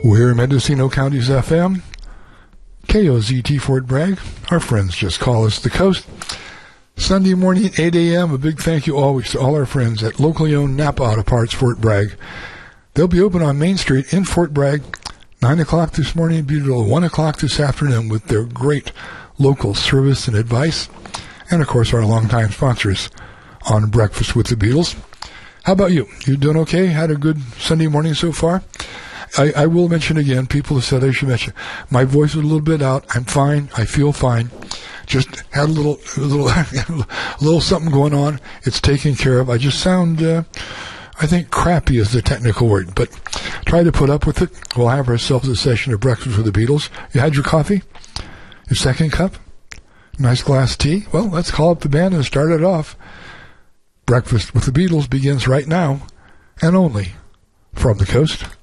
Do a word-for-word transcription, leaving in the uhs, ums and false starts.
We're Mendocino County's F M, K O Z T Fort Bragg. Our friends just call us the Coast. Sunday morning, eight a.m. A big thank you always to all our friends at locally owned Napa Auto Parts, Fort Bragg. They'll be open on Main Street in Fort Bragg, nine o'clock this morning, be till one o'clock this afternoon with their great local service and advice. And, of course, our longtime sponsors on Breakfast with the Beatles. How about you? You doing okay? Had a good Sunday morning so far? I, I will mention again, people have said I should mention, my voice is a little bit out. I'm fine. I feel fine. Just had a little, a little, a little something going on. It's taken care of. I just sound, uh, I think crappy is the technical word, but try to put up with it. We'll have ourselves a session of Breakfast with the Beatles. You had your coffee? Your second cup? Nice glass tea? Well, let's call up the band and start it off. Breakfast with the Beatles begins right now, and only from the Coast.